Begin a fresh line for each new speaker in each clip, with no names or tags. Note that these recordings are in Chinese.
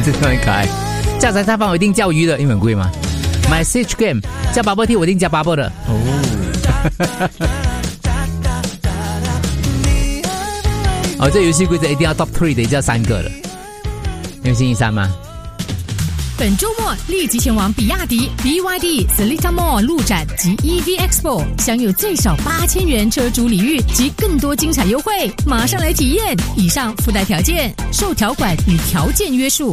真的很可爱。下载菜饭我一定叫鱼的，因为很贵嘛。买 Switch Game 加 Bubble Tea 我一定加 Bubble 的。哦，这游戏规则一定要 Top 3的，一定要3个的。你有星期3吗？
本周末立即前往比亚迪 BYD Seletar Mall 路展及 EV Expo， 享有最少8000元车主礼遇及更多精彩优惠，马上来体验！以上附带条件，受条款与条件约束。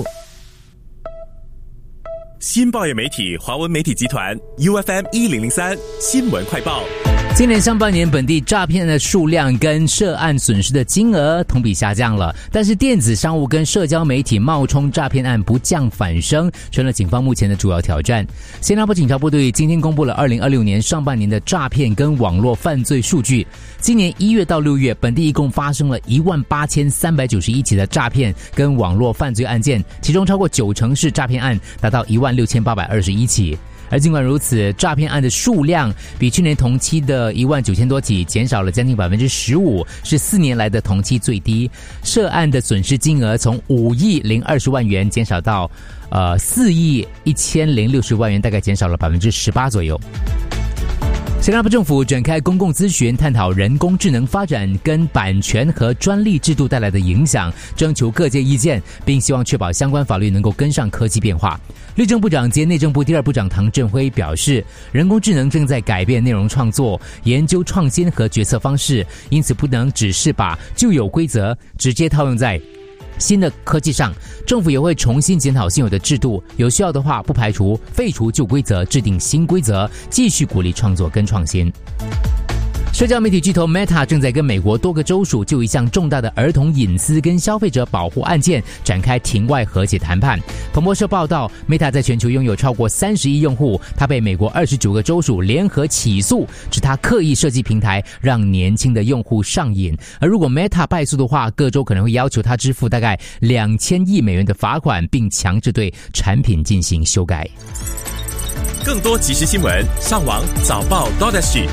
新报业媒体华文媒体集团 UFM 1003新闻快报。
今年上半年本地诈骗的数量跟涉案损失的金额同比下降了，但是电子商务跟社交媒体冒充诈骗案不降反升，成了警方目前的主要挑战。新加坡警察部队今天公布了2026年上半年的诈骗跟网络犯罪数据。今年1月到6月，本地一共发生了18391起的诈骗跟网络犯罪案件，其中超过90%是诈骗案，达到16821起。而尽管如此，诈骗案的数量比去年同期的19000多起减少了将近15%，是4年来的同期最低。涉案的损失金额从5亿020万元减少到4亿1060万元，大概减少了18%左右。新加坡政府展开公共咨询，探讨人工智能发展跟版权和专利制度带来的影响，征求各界意见，并希望确保相关法律能够跟上科技变化。律政部长兼内政部第2部长唐振辉表示，人工智能正在改变内容创作、研究创新和决策方式，因此不能只是把旧有规则直接套用在新的科技上，政府也会重新检讨现有的制度，有需要的话不排除废除旧规则，制定新规则，继续鼓励创作跟创新。社交媒体巨头 Meta 正在跟美国多个州属就一项重大的儿童隐私跟消费者保护案件展开庭外和解谈判。彭博社报道， Meta 在全球拥有超过30亿用户，它被美国29个州属联合起诉，指它刻意设计平台让年轻的用户上瘾。而如果 Meta 败诉的话，各州可能会要求它支付大概2000亿美元的罚款，并强制对产品进行修改。
更多即时新闻，上网早报 .SG。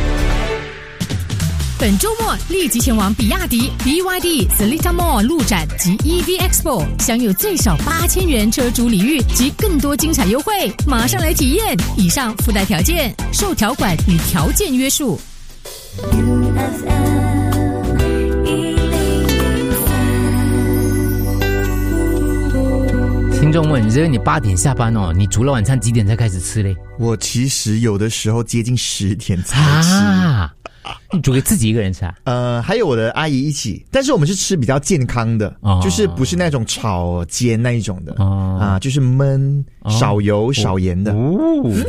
本周末立即前往比亚迪 BYD Seletar Mall 路展及 EV Expo， 享有最少8000元车主礼遇及更多精彩优惠，马上来体验！以上附带条件，受条款与条件约束。
听众问，你8点下班哦，你煮了晚餐几点才开始吃嘞？
我其实有的时候接近10点才吃。
你煮给自己一个人吃啊？
还有我的阿姨一起，但是我们是吃比较健康的，就是不是那种炒煎那一种的，就是焖少油少盐的。